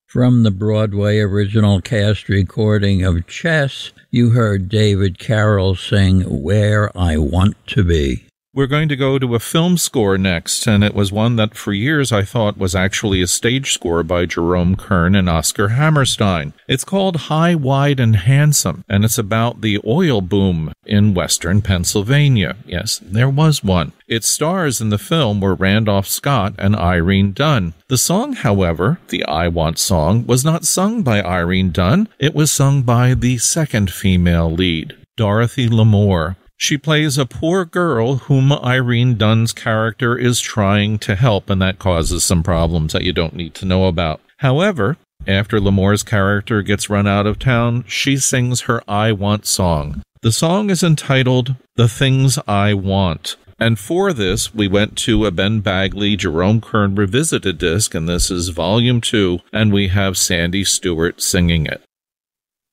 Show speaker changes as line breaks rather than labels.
From the Broadway original cast recording of Chess, you heard David Carroll sing Where I Want to Be.
We're going to go to a film score next, and it was one that for years I thought was actually a stage score by Jerome Kern and Oscar Hammerstein. It's called High, Wide, and Handsome, and it's about the oil boom in western Pennsylvania. Yes, there was one. Its stars in the film were Randolph Scott and Irene Dunne. The song, however, the I Want song, was not sung by Irene Dunne. It was sung by the second female lead, Dorothy Lamour. She plays a poor girl whom Irene Dunne's character is trying to help, and that causes some problems that you don't need to know about. However, after Lamour's character gets run out of town, she sings her I Want song. The song is entitled The Things I Want. And for this, we went to a Ben Bagley, Jerome Kern Revisited disc, and this is Volume 2, and we have Sandy Stewart singing it.